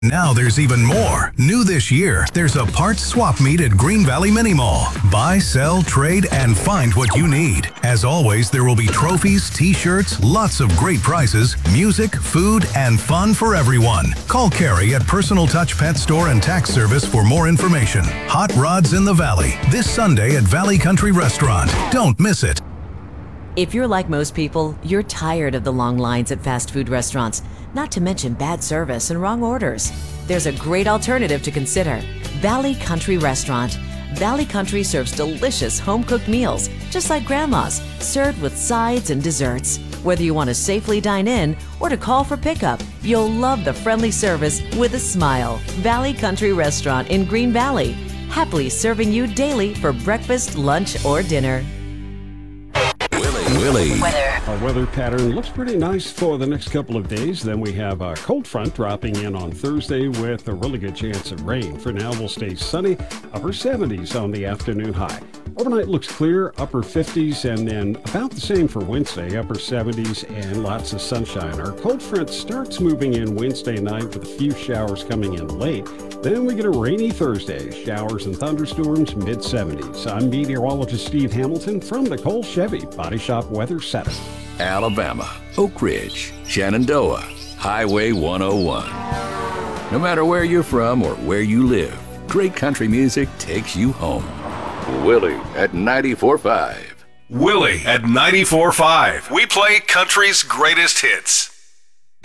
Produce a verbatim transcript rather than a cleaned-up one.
Now there's even more. New this year, there's a parts swap meet at Green Valley Mini Mall. Buy, sell, trade, and find what you need. As always, there will be trophies, t-shirts, lots of great prizes, music, food, and fun for everyone. Call Carrie at Personal Touch Pet Store and Tax Service for more information. Hot Rods in the Valley, this Sunday at Valley Country Restaurant. Don't miss it. If you're like most people, you're tired of the long lines at fast food restaurants, not to mention bad service and wrong orders. There's a great alternative to consider. Valley Country Restaurant. Valley Country serves delicious home-cooked meals, just like Grandma's, served with sides and desserts. Whether you want to safely dine in or to call for pickup, you'll love the friendly service with a smile. Valley Country Restaurant in Green Valley, happily serving you daily for breakfast, lunch, or dinner. Willie. Weather. Our weather pattern looks pretty nice for the next couple of days. Then we have a cold front dropping in on Thursday with a really good chance of rain. For now, we'll stay sunny, upper seventies on the afternoon high. Overnight looks clear, upper fifties, and then about the same for Wednesday, upper seventies and lots of sunshine. Our cold front starts moving in Wednesday night with a few showers coming in late. Then we get a rainy Thursday, showers and thunderstorms, mid seventies. I'm meteorologist Steve Hamilton from the Cole Chevy Body Shop Weather Center. Alabama, Oak Ridge, Shenandoah, Highway one oh one. No matter where you're from or where you live, great country music takes you home. Willie at ninety-four point five. Willie at ninety-four point five. We play country's greatest hits.